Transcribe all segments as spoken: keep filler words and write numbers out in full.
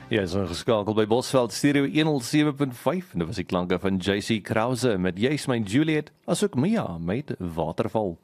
Jy is ingeskakeld by Bosveld Stereo honderd sewe punt vyf en dit was die klanke van J C Krause met Jy's my Juliet, asook Mia met Waterval.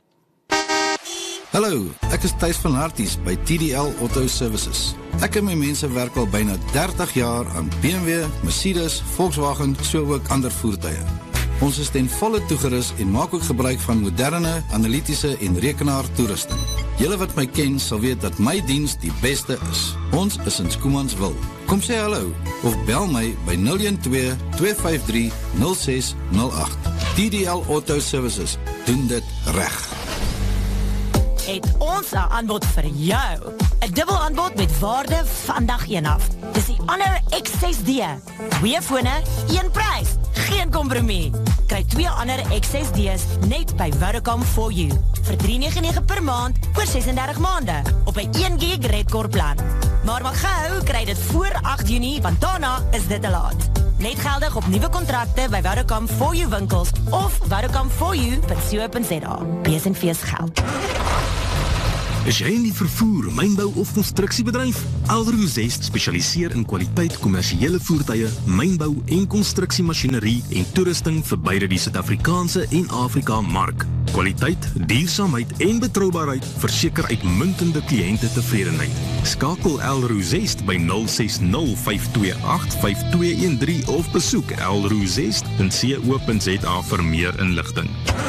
Hallo, ek is Thys van Harties by T D L Auto Services. Ek en my mense werk al byna dertig jaar aan B M W, Mercedes, Volkswagen, so ook ander voertuie. Ons is ten volle toegerus en maak ook gebruik van moderne, analitiese en rekenaar toerusting. Julle wat my ken sal weet dat my diens die beste is. Ons is in Schoemansville. Kom sê hallo of bel my by nul een twee, twee vyf drie, nul ses nul agt. T D L Auto Services doen dit reg. Het ons 'n aanbod vir jou. 'n Dubbel aanbod met waarde vandag een af. Dis die Honor X ses D. Twee fone, een prys. Geen kompromie. Kry twee ander X ses D's net by Vodacom for you. Vir drie nege nege per maand oor sesendertig maande. Op 'n een gig redcore plan. Maar mag gou, kry dit voor agt Junie, want daarna is dit te laat. Net geldig op nuwe kontrakte by Vodacom for you winkels of vodacom for you punt co punt za. Bees en fees geld. Is jy in die vervoer, mynbou of konstruksiebedryf? Elroo Zest spesialiseer in kwaliteit kommersiële voertuie, mynbou en konstruksiemasjinerie en toerusting vir beide die Suid-Afrikaanse en Afrika mark. Kwaliteit, duursaamheid en betroubaarheid verseker uitmuntende kliënte tevredenheid. Skakel Elroo Zest by nul ses nul, vyf twee agt, vyf twee een drie of besoek elroo zest punt co punt za vir meer inligting.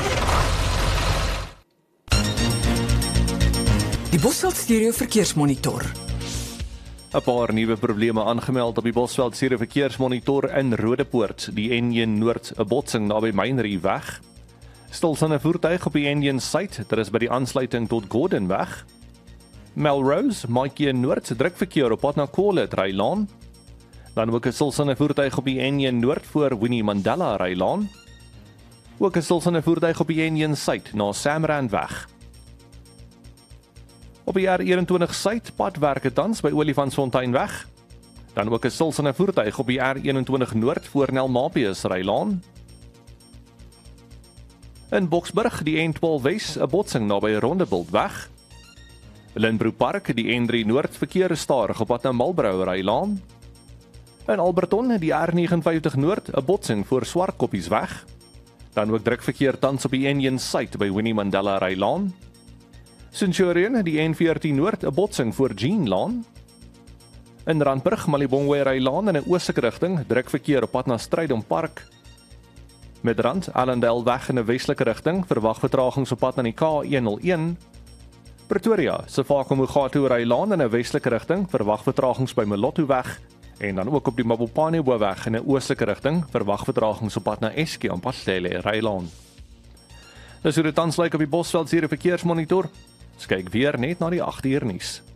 Die Bosveld Stereo Verkeersmonitor. 'n Paar nuwe probleme aangemeld op die Bosveld Stereo Verkeersmonitor in Rodepoort, die N een Noord, 'n botsing naby Mynrie weg. Stilstaande voertuig op die N een Suid, dit is by die aansluiting tot Gordon weg. Melrose, Maatjie Noord, drukverkeer op pad na Colet Rylaan. Dan ook 'n stilstaande voertuig op die N een Noord voor Winnie Mandela Rylaan. Ook 'n stilstaande voertuig op die N een Suid na Samrand weg. Op die R eenentwintig Suid padwerke tans by Olifantsfontein weg. Dan ook 'n stilstaande voertuig op die R eenentwintig Noord voor Nelmapius Rylaan. In Boksburg, die N twaalf Wes, 'n botsing naby Rondebult weg. Linbro Park, die N drie Noord, verkeer stadig op pad na Marlborough Rylaan. In Alberton, die R vyf nege Noord, 'n botsing voor Swartkoppies weg. Dan ook drukverkeer tans op die N een Suid by Winnie Mandela Rylaan. Centurion, die N veertien Noord, 'n botsing voor Jeanlaan. In Randburg, Malibongwe Rylaan in 'n oostelike rigting, drukverkeer op pad na Strydom Park. Midrand, Allendale weg in 'n westelike rigting, verwag vertragings op pad na die K honderdeen. Pretoria, Sefako-Mogatu Rylaan in 'n westelike rigting, verwag vertragings by Molotto weg. En dan ook op die Mabopane weg in 'n oostelike rigting, verwag vertragings op pad na Eskie-Ampastele Rylaan. Dis hoe dit tans lyk op die Bosveld Stereo Verkeersmonitor. Kyk weer net na die agt uur nuus.